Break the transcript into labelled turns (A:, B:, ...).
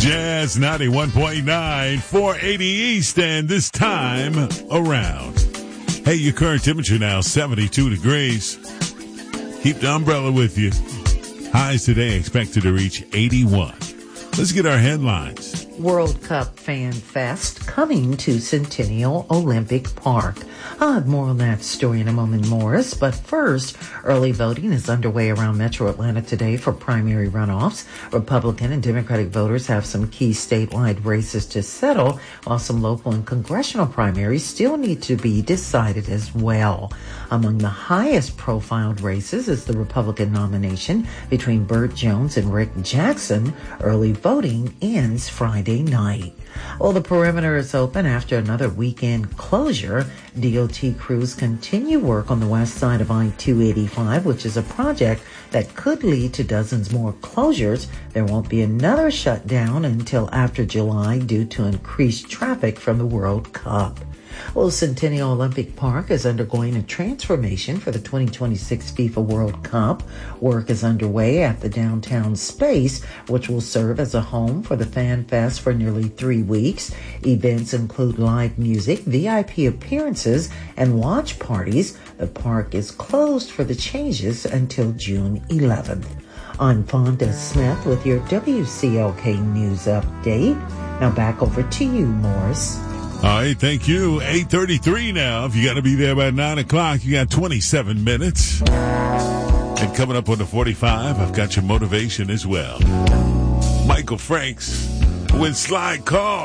A: Jazz 91.9, 480 East, and this time around. Hey, your current temperature now 72 degrees. Keep the umbrella with you. Highs today expected to reach 81. Let's get our headlines.
B: World Cup Fan Fest coming to Centennial Olympic Park. I'll have more on that story in a moment, Morris. But first, early voting is underway around Metro Atlanta today for primary runoffs. Republican and Democratic voters have some key statewide races to settle, while some local and congressional primaries still need to be decided as well. Among the highest profiled races is the Republican nomination between Burt Jones and Rick Jackson. Early voting ends Friday night. Well, the perimeter is open after another weekend closure. DOT crews continue work on the west side of I-285, which is a project that could lead to dozens more closures. There won't be another shutdown until after July due to increased traffic from the World Cup. Well, Centennial Olympic Park is undergoing a transformation for the 2026 FIFA World Cup. Work is underway at the downtown space, which will serve as a home for the Fan Fest for nearly 3 weeks. Events include live music, VIP appearances, and watch parties. The park is closed for the changes until June 11th. I'm Fonda Smith with your WCLK News Update. Now back over to you, Morris.
A: All right, thank you. 8:33 now. If you got to be there by 9 o'clock, you got 27 minutes. And coming up on the 45, I've got your motivation as well. Michael Franks with Slide Call.